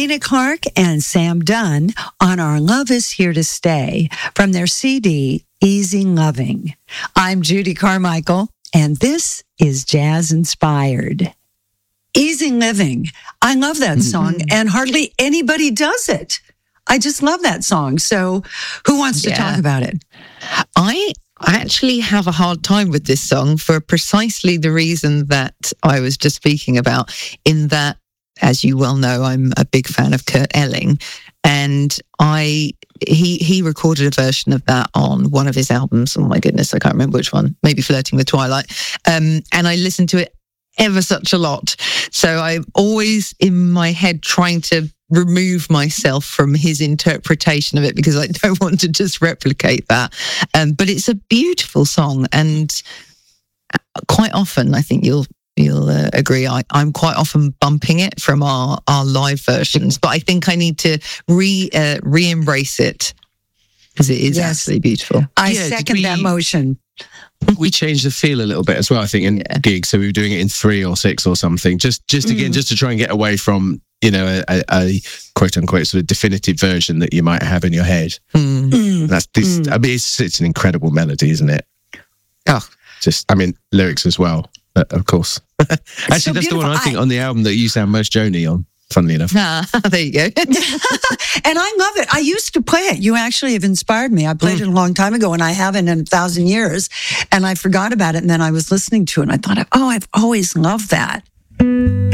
Dana Clark and Sam Dunn on Our Love Is Here to Stay from their CD, Easy Loving. I'm Judy Carmichael, and this is Jazz Inspired. Easy Living. I love that song, and hardly anybody does it. I just love that song. So who wants to talk about it? I actually have a hard time with this song for precisely the reason that I was just speaking about, in that, as you well know, I'm a big fan of Kurt Elling, and he recorded a version of that on one of his albums. Oh my goodness, I can't remember which one. Maybe Flirting with Twilight. And I listened to it ever such a lot. So I'm always in my head trying to remove myself from his interpretation of it, because I don't want to just replicate that. But it's a beautiful song, and quite often, I think you'll agree, I'm quite often bumping it from our live versions, but I think I need to re-embrace it, because it is absolutely beautiful. I second that motion. We changed the feel a little bit as well, I think, in gigs. So we were doing it in 3 or 6 or something, just again, just to try and get away from, a quote unquote sort of definitive version that you might have in your head. That's this. I mean, it's an incredible melody, isn't it? Oh, Lyrics as well, of course. Actually, that's the one I think on the album that you sound most Joni on, funnily enough. There you go. And I love it. I used to play it. You actually have inspired me. I played it a long time ago, and I haven't in 1,000 years. And I forgot about it. And then I was listening to it, and I thought, I've always loved that.